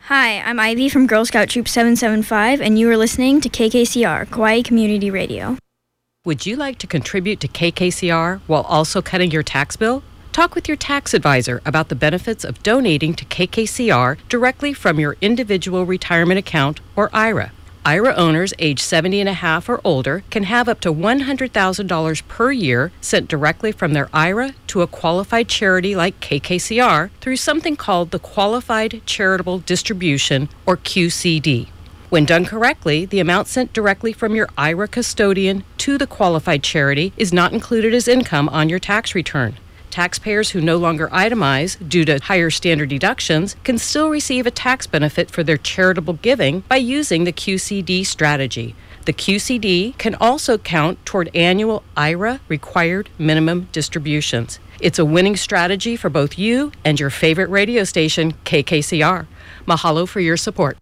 Hi, I'm Ivy from Girl Scout Troop 775, and you are listening to KKCR, Kauai Community Radio. Would you like to contribute to KKCR while also cutting your tax bill? Talk with your tax advisor about the benefits of donating to KKCR directly from your individual retirement account or IRA. IRA owners age 70 and a half or older can have up to $100,000 per year sent directly from their IRA to a qualified charity like KKCR through something called the Qualified Charitable Distribution, or QCD. When done correctly, the amount sent directly from your IRA custodian to the qualified charity is not included as income on your tax return. Taxpayers who no longer itemize due to higher standard deductions can still receive a tax benefit for their charitable giving by using the QCD strategy. The QCD can also count toward annual IRA required minimum distributions. It's a winning strategy for both you and your favorite radio station, KKCR. Mahalo for your support.